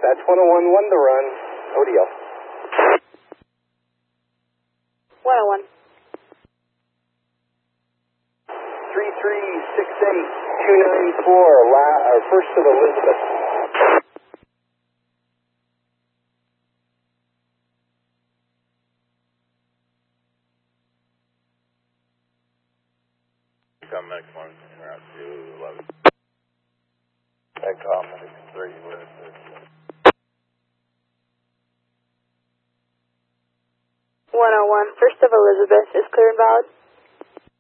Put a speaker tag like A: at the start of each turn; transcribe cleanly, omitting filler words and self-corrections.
A: Dispatch 101, 1 to run. ODL.
B: 101.
A: 3368294, first of Elizabeth.
C: Come next one, route 211.
D: ECOM 3 with
B: 101, first of Elizabeth is clear and valid.